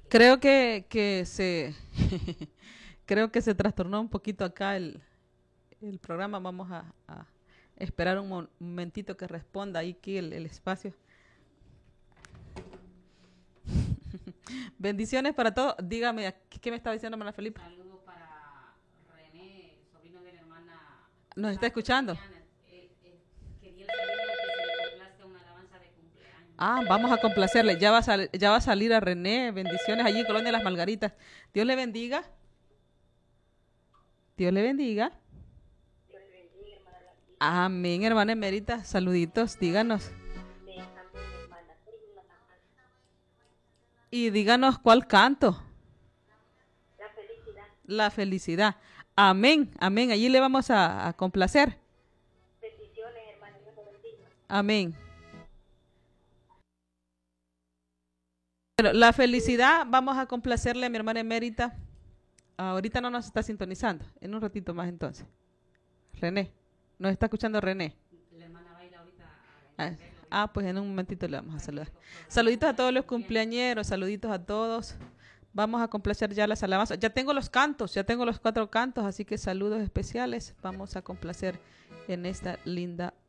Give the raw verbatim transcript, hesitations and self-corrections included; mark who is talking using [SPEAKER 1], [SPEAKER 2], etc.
[SPEAKER 1] Creo que, que se creo que se trastornó un poquito acá el, el programa. Vamos a, a esperar un mo- momentito que responda ahí aquí el, el espacio. Bendiciones para todos. Dígame, ¿qué qué me está diciendo Manuel Felipe?
[SPEAKER 2] Saludo para René, sobrino de la hermana
[SPEAKER 1] ¿Nos está
[SPEAKER 2] Carmen
[SPEAKER 1] escuchando?
[SPEAKER 2] Damiana. Eh, eh, quería el saludo que se le complazca una alabanza de cumpleaños.
[SPEAKER 1] Ah, vamos a complacerle. Ya va a, sal- ya va a salir a René. Bendiciones allí en Colonia Las Margaritas. Dios le bendiga. Dios le bendiga. Amén, hermana Emerita. Saluditos, díganos. Y díganos cuál canto. La felicidad. Amén, amén. Allí le vamos a, a complacer. Amén. Bueno, la felicidad, vamos a complacerle a mi hermana Emérita. Ahorita no nos está sintonizando. En un ratito más entonces. René. Nos está escuchando René.
[SPEAKER 2] La hermana va a ir ahorita a
[SPEAKER 1] Ah,
[SPEAKER 2] entenderlo
[SPEAKER 1] ah, pues en un momentito le vamos a
[SPEAKER 2] para que
[SPEAKER 1] saludar.
[SPEAKER 2] se pro- programe
[SPEAKER 1] Saluditos a
[SPEAKER 2] una
[SPEAKER 1] todos
[SPEAKER 2] de
[SPEAKER 1] los
[SPEAKER 2] cumpleaños.
[SPEAKER 1] cumpleañeros, saluditos a todos. Vamos a complacer ya las alabanzas. Ya tengo los cantos, ya tengo los cuatro cantos, así que saludos especiales. Vamos a complacer en esta linda